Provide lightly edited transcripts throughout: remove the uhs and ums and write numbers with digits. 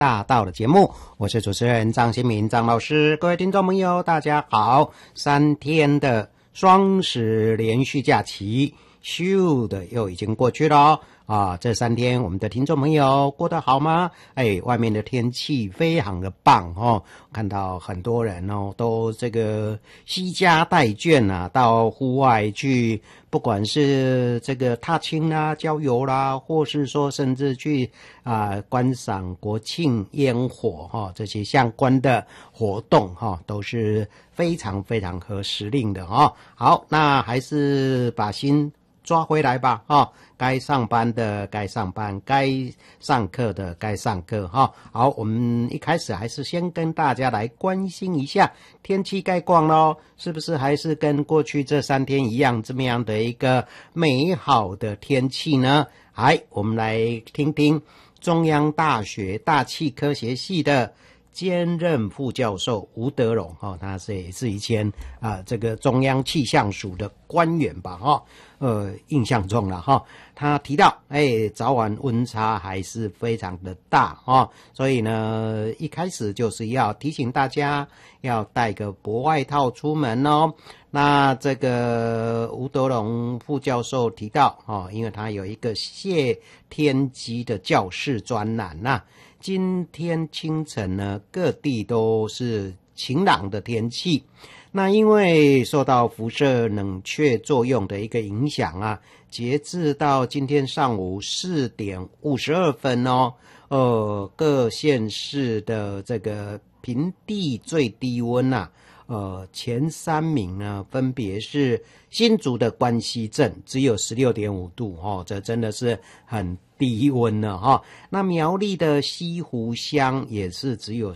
大道的节目，我是主持人张新民张老师。各位听众朋友大家好，3天的双十连续假期咻的又已经过去了这3天我们的听众朋友过得好吗？外面的天气非常的棒看到很多人都这个携家带眷到户外去，不管是这个踏青啦、郊游啦，或是说甚至去观赏国庆烟火这些相关的活动都是非常非常合时令的好，那还是把心抓回来吧该上班的该上班，该上课的该上课好，我们一开始还是先跟大家来关心一下天气概况咯，是不是还是跟过去这3天一样这么样的一个美好的天气呢？我们来听听中央大学大气科学系的兼任副教授吴德荣他也是以前这个中央气象署的官员吧印象中了他提到早晚温差还是非常的大所以呢一开始就是要提醒大家要带个薄外套出门那这个吴德荣副教授提到因为他有一个谢天机的教室专栏今天清晨呢各地都是晴朗的天气，那因为受到辐射冷却作用的一个影响截至到今天上午4点52分各县市的这个平地最低温前3名呢分别是新竹的关西镇只有 16.5 度这真的是很低温了那苗栗的西湖乡也是只有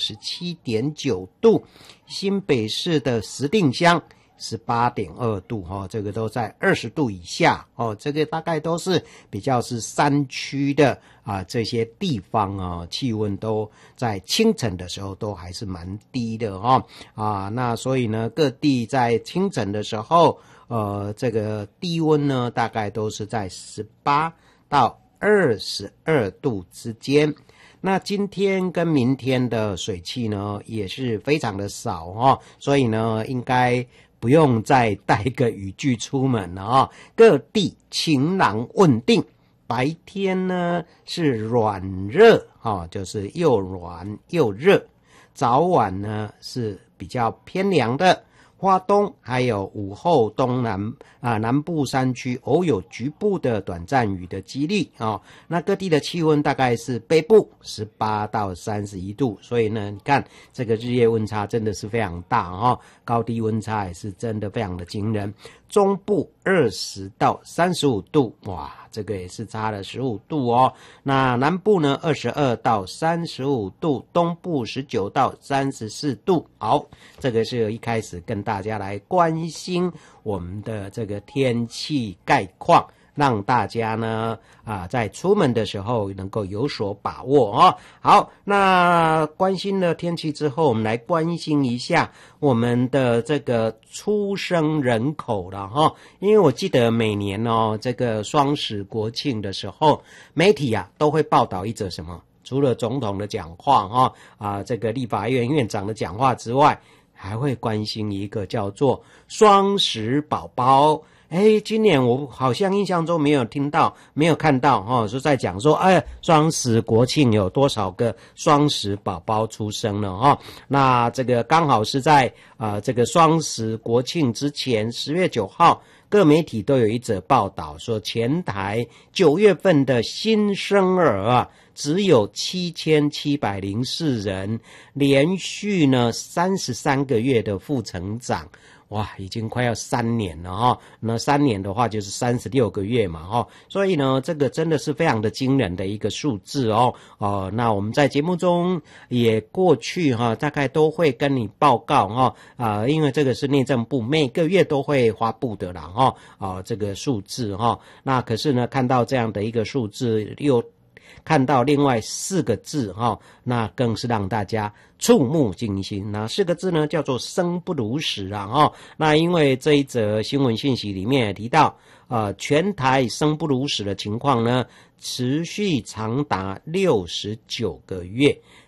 17.9 度，新北市的石碇乡 18.2 度这个都在20度以下这个大概都是比较是山区的这些地方气温都在清晨的时候都还是蛮低的那所以呢各地在清晨的时候这个低温呢大概都是在18到22度之间。那今天跟明天的水汽呢也是非常的少所以呢应该不用再带个雨具出门了各地晴朗稳定，白天呢是软热就是又软又热，早晚呢是比较偏凉的，花东还有午后东南部山区偶有局部的短暂雨的几率那各地的气温大概是北部18到31度，所以呢你看这个日夜温差真的是非常大高低温差也是真的非常的惊人。中部20到35度，哇，这个也是差了15度那南部呢22到35度，东部19到34度。好，这个是一开始跟大家来关心我们的这个天气概况，让大家呢在出门的时候能够有所把握好，那关心了天气之后，我们来关心一下我们的这个出生人口了因为我记得每年这个双十国庆的时候，媒体都会报道一则什么，除了总统的讲话这个立法院院长的讲话之外，还会关心一个叫做双十宝宝。今年我好像印象中没有看到说在讲说双十国庆有多少个双十宝宝出生了那这个刚好是在这个双十国庆之前10月9号各媒体都有一则报道说，全台9月份的新生儿只有7704人，连续呢33个月的负成长。哇，已经快要3年了那3年的话就是36个月嘛所以呢这个真的是非常的惊人的一个数字那我们在节目中也过去大概都会跟你报告因为这个是内政部每个月都会发布的啦这个数字那可是呢看到这样的一个数字，又看到另外4个字那更是让大家触目惊心。那4个字呢叫做生不如死那因为这一则新闻讯息里面也提到全台生不如死的情况呢持续长达69个月。